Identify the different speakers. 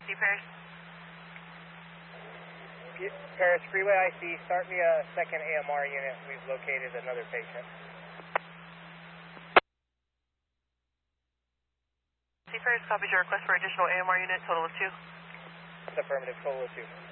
Speaker 1: Paris.
Speaker 2: Paris Freeway IC, start me a second AMR unit. We've located another patient.
Speaker 1: Paris, copies your request for additional AMR unit, total of 2.
Speaker 2: Affirmative, total of 2.